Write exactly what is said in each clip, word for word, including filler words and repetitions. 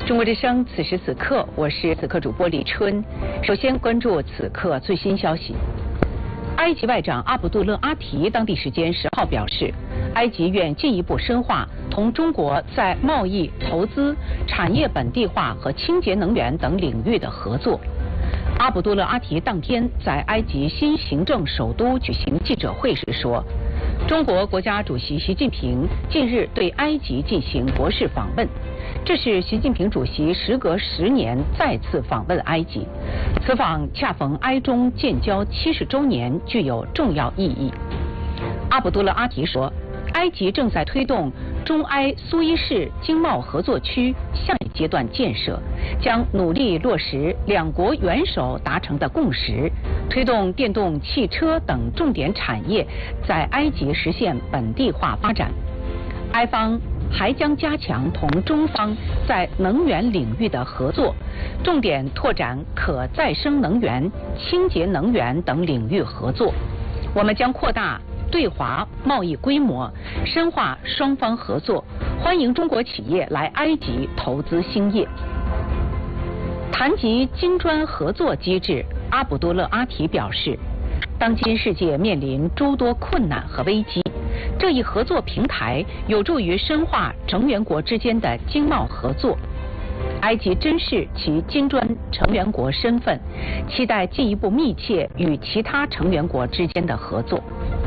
中国之声，此时此刻，我是此刻主播李春。首先关注此刻最新消息。埃及外长阿卜杜勒阿提当地时间十号表示，埃及愿进一步深化同中国在贸易、投资、产业本地化和清洁能源等领域的合作。阿卜杜勒阿提当天在埃及新行政首都举行记者会时说，中国国家主席习近平近日对埃及进行国事访问，这是习近平主席时隔十年再次访问埃及，此访恰逢埃中建交七十周年，具有重要意义。阿卜杜勒阿提说，埃及正在推动中埃苏伊士经贸合作区下一阶段建设，将努力落实两国元首达成的共识，推动电动汽车等重点产业在埃及实现本地化发展。埃方还将加强同中方在能源领域的合作，重点拓展可再生能源、清洁能源等领域合作。我们将扩大对华贸易规模，深化双方合作，欢迎中国企业来埃及投资兴业。谈及金砖合作机制，阿卜杜勒阿提表示，当今世界面临诸多困难和危机，这一合作平台有助于深化成员国之间的经贸合作。埃及珍视其金砖成员国身份，期待进一步密切与其他成员国之间的合作。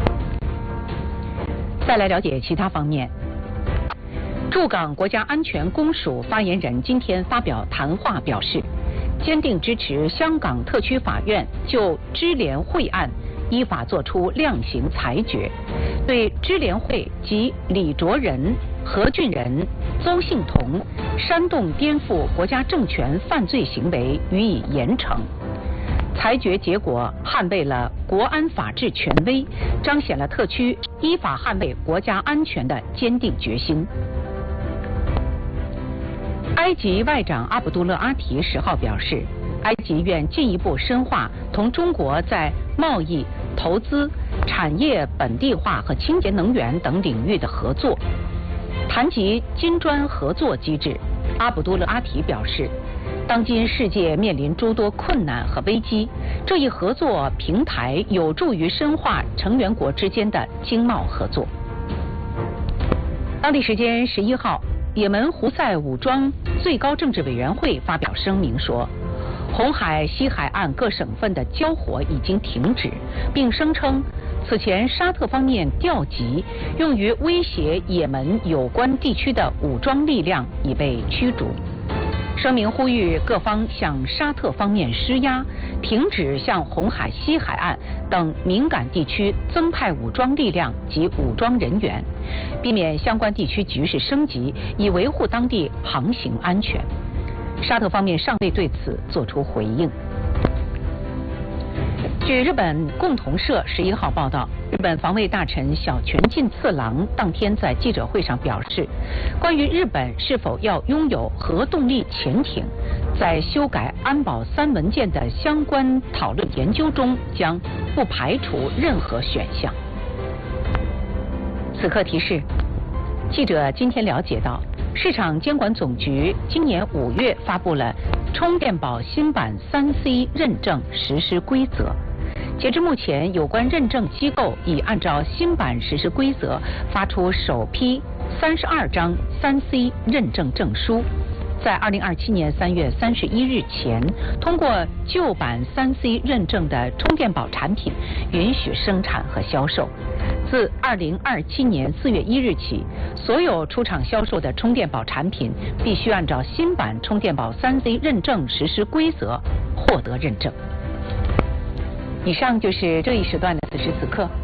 再来了解其他方面。驻港国家安全公署发言人今天发表谈话表示，坚定支持香港特区法院就支联会案依法作出量刑裁决，对支联会及李卓人、何俊仁、邹幸同煽动颠覆国家政权犯罪行为予以严惩。裁决结果捍卫了国安法治权威，彰显了特区依法捍卫国家安全的坚定决心。埃及外长阿卜杜勒阿提十号表示，埃及愿进一步深化同中国在贸易、投资、产业本地化和清洁能源等领域的合作。谈及金砖合作机制，阿卜杜勒阿提表示，当今世界面临诸多困难和危机，这一合作平台有助于深化成员国之间的经贸合作。当地时间十一号，也门胡塞武装最高政治委员会发表声明说，红海西海岸各省份的交火已经停止，并声称此前沙特方面调集用于威胁也门有关地区的武装力量已被驱逐。声明呼吁各方向沙特方面施压，停止向红海西海岸等敏感地区增派武装力量及武装人员，避免相关地区局势升级，以维护当地航行安全。沙特方面尚未对此作出回应。据日本共同社十一号报道，日本防卫大臣小泉进次郎当天在记者会上表示，关于日本是否要拥有核动力潜艇，在修改安保三文件的相关讨论研究中，将不排除任何选项。此刻提示，记者今天了解到，市场监管总局今年五月发布了充电宝新版三 C 认证实施规则。截至目前，有关认证机构已按照新版实施规则发出首批三十二张三 C 认证证书，在二零二七年三月三十一日前，通过旧版三 C 认证的充电宝产品允许生产和销售。自二零二七年四月一日起，所有出厂销售的充电宝产品必须按照新版充电宝三 C 认证实施规则获得认证。以上就是这一时段的此时此刻。